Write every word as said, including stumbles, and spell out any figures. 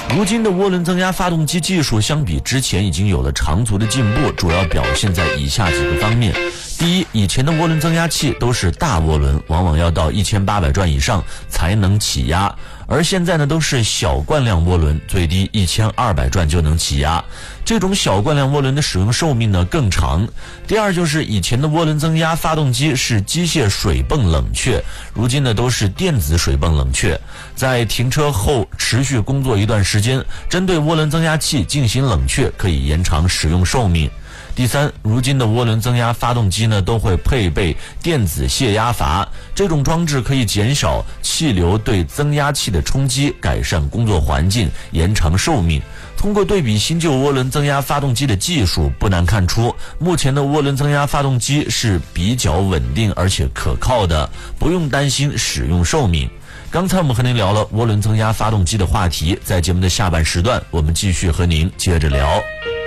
如今的涡轮增压发动机技术相比之前已经有了长足的进步，主要表现在以下几个方面。第一，以前的涡轮增压器都是大涡轮，往往要到一千八百转以上才能起压，而现在呢都是小惯量涡轮，最低一千二百转就能起压。这种小惯量涡轮的使用寿命呢更长。第二，就是以前的涡轮增压发动机是机械水泵冷却，如今呢都是电子水泵冷却，在停车后持续工作一段时间，针对涡轮增压器进行冷却，可以延长使用寿命。第三，如今的涡轮增压发动机呢都会配备电子泄压阀，这种装置可以减少气流对增压器的冲击，改善工作环境，延长寿命。通过对比新旧涡轮增压发动机的技术，不难看出，目前的涡轮增压发动机是比较稳定而且可靠的，不用担心使用寿命。刚才我们和您聊了涡轮增压发动机的话题，在节目的下半时段，我们继续和您接着聊。